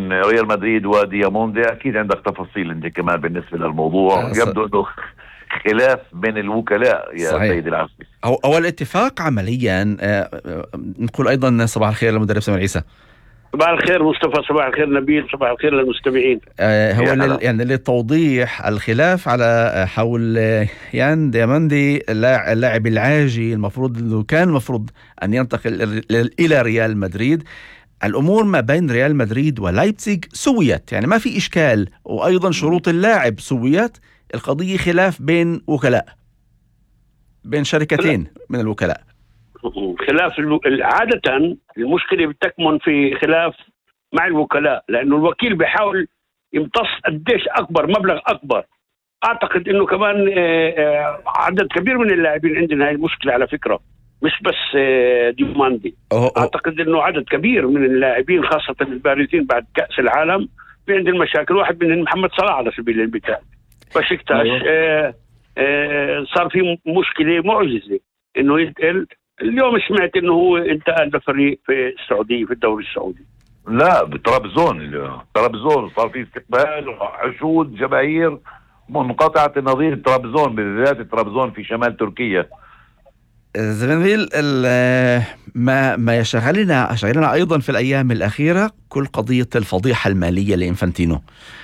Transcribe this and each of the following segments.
بين ريال مدريد ودياموندي. أكيد عندك تفاصيل أنت كمان بالنسبة للموضوع. يبدو أنه خلاف بين الوكلاء يا صحيح. سيد العزمي. هو الاتفاق عمليا. نقول أيضا صباح الخير للمدرب سامر عيسى. صباح الخير مصطفى، صباح الخير نبيل، صباح الخير للمستمعين. هو يعني للتوضيح الخلاف على حول يان دياماندي اللاعب العاجي المفروض أن ينتقل إلى ريال مدريد. الأمور ما بين ريال مدريد ولايبزيغ سويت، يعني ما في إشكال، وأيضا شروط اللاعب سويت. القضية خلاف بين وكلاء، بين شركتين من الوكلاء. خلاف عادة المشكلة بتكمن في خلاف مع الوكلاء، لأنه الوكيل بيحاول يمتص قديش أكبر مبلغ أكبر. أعتقد أنه كمان عدد كبير من اللاعبين عندنا هاي المشكلة على فكرة، مش بس ديماندي. أعتقد أنه عدد كبير من اللاعبين خاصة البارزين بعد كأس العالم في عندهم مشاكل. واحد منهم محمد صلاح على سبيل المثال. بشكتاش صار في مشكلة معجزة أنه ينتقل. اليوم سمعت أنه هو انتقل لفريق في السعودية في الدوري السعودي. لا بطرابزون صار في استقبال وحشود جماهير منقطعة النظير. طرابزون بالذات، طرابزون في شمال تركيا. زميل، ما شغلنا أيضا في الأيام الأخيرة كل قضية الفضيحة المالية لإنفانتينو.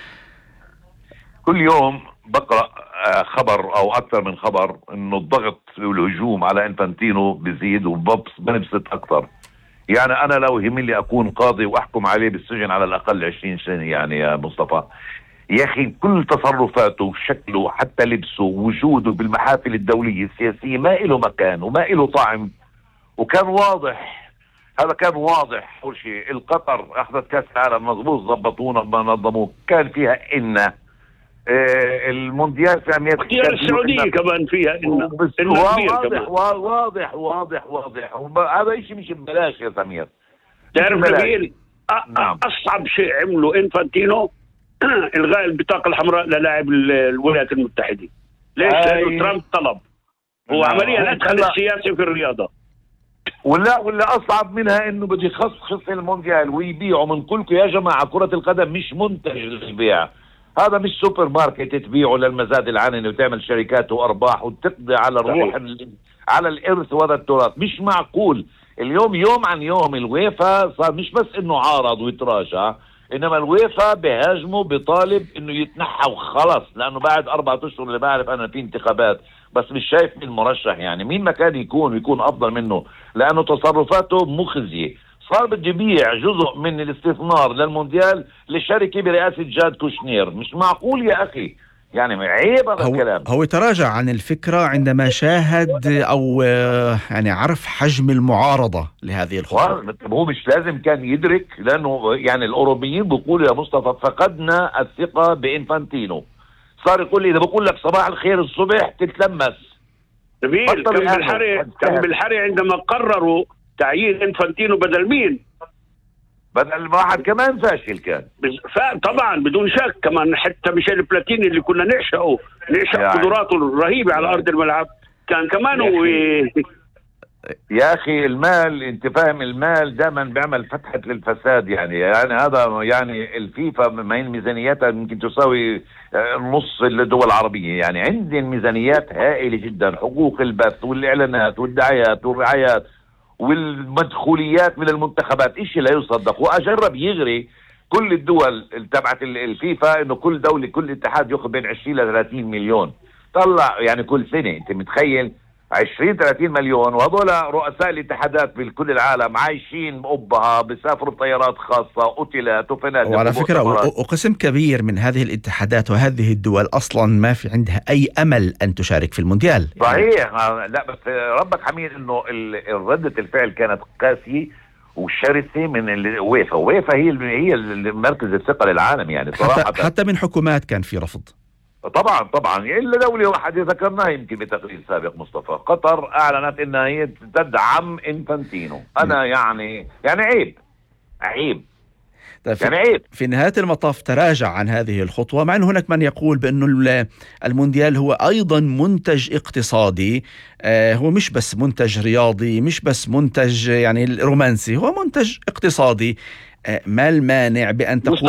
كل يوم بقرأ خبر أو أكثر من خبر إنه الضغط والهجوم على إنفانتينو بيزيد وبنبسط أكثر. يعني أنا لو يهمني أكون قاضي وأحكم عليه بالسجن على الأقل 20 سنة يعني يا مصطفى. يا أخي كل تصرفاته وشكله حتى لبسه ووجوده بالمحافل الدولية السياسية ما إله مكان وما إله طعم. وكان واضح، هذا كان واضح. أول شيء القطر أخذت كأس العالم مضبوط، ضبطونا ما نظموه، كان فيها إن المونديال في أمريكا السعودية كمان فيها إن واضح. هذا شيء مش ببلاش يا سمير. تعرف نبيل، أصعب شيء عمله إنفانتينو إلغاء البطاقة الحمراء للاعب الولايات المتحدة. ليش؟ لأنه ترامب طلب. هو عمليا أدخل السياسة في الرياضة. ولا أصعب منها إنه بده يخصص المونديال ويبيعه من كلكم يا جماعة. كرة القدم مش منتج للبيع، هذا مش سوبر ماركت تبيعه للمزاد العنني وتعمل شركات وأرباح وتقضي على الروح على الإرث وهذا التراث. مش معقول. اليوم يوم عن يوم الويفا صار مش بس إنه عارض ويتراجع، إنما الويفا بهاجمه بطالب إنه يتنحى وخلص، لأنه بعد 4 أشهر اللي بعرف أنا في انتخابات، بس مش شايف مين مرشح. يعني مين مكان يكون أفضل منه، لأنه تصرفاته مخزية. صار بده يبيع جزء من الاستثمار للمونديال لشركة برئاسة جاد كوشنير. مش معقول يا أخي، يعني عيب هذا الكلام. هو تراجع عن الفكرة عندما شاهد أو يعني عرف حجم المعارضة لهذه الخطوة. هو مش لازم كان يدرك، لأنه يعني الأوروبيين بيقولوا يا مصطفى فقدنا الثقة بإنفانتينو. صار يقول لي إذا بقول لك صباح الخير الصبح تتلمس. كان بالحري عندما قرروا تعيين إنفانتينو بدل مين؟ بدل واحد كمان فاشل كان. طبعا بدون شك. كمان حتى ميشيل بلاتيني اللي كنا نعشقه يعني قدراته الرهيبة على أرض الملعب كان كمان هو. يا أخي المال، أنت فاهم، المال دائما بيعمل فتحة للفساد. يعني هذا يعني الفيفا ما ميزانياتها يمكن تساوي نص الدول العربية. يعني عندهم ميزانيات هائلة جدا، حقوق البث والإعلانات والدعايات والرعايات والمدخوليات من المنتخبات، إشي لا يصدق. وأجرب يغري كل الدول تبعت الفيفا إنه كل دولة كل اتحاد يأخذ بين 20 ل 30 مليون. طلع يعني كل سنة أنت متخيل 20-30 مليون، وهذول رؤساء الاتحادات بكل العالم عايشين بقبها، بسافروا بطيارات خاصة، أوتيلات وفنادق. وعلى فكرة وقسم كبير من هذه الاتحادات وهذه الدول أصلا ما في عندها أي أمل أن تشارك في المونديال. صحيح. لا بس ربك حميد إنه ردة الفعل كانت قاسية وشرسة من الويفا. ويفا هي مركز الثقة للعالم يعني صراحة. حتى من حكومات كان في رفض. طبعا إلا دولة واحدة ذكرناها يمكن بتقرير سابق مصطفى. قطر أعلنت إنها هي تدعم إنفانتينو. أنا يعني عيب يعني عيب. في نهاية المطاف تراجع عن هذه الخطوة، مع أن هناك من يقول بأنه المونديال هو أيضا منتج اقتصادي. هو مش بس منتج رياضي، مش بس منتج يعني رومانسي، هو منتج اقتصادي. ما المانع بأن تقول